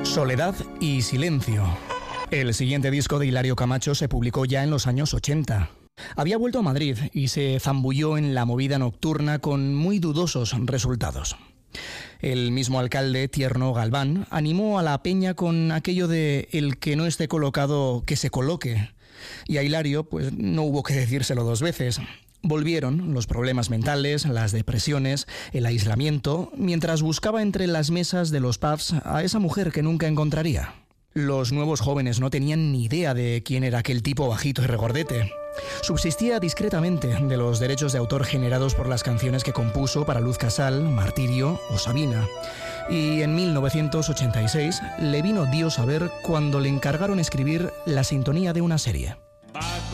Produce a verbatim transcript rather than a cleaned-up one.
Soledad y silencio. El siguiente disco de Hilario Camacho se publicó ya en los años ochenta. Había vuelto a Madrid y se zambulló en la movida nocturna con muy dudosos resultados. El mismo alcalde, Tierno Galván, animó a la peña con aquello de el que no esté colocado, que se coloque. Y a Hilario, pues no hubo que decírselo dos veces. Volvieron los problemas mentales, las depresiones, el aislamiento, mientras buscaba entre las mesas de los pubs a esa mujer que nunca encontraría. Los nuevos jóvenes no tenían ni idea de quién era aquel tipo bajito y regordete. Subsistía discretamente de los derechos de autor generados por las canciones que compuso para Luz Casal, Martirio o Sabina. Y en mil novecientos ochenta y seis le vino Dios a ver cuando le encargaron escribir la sintonía de una serie.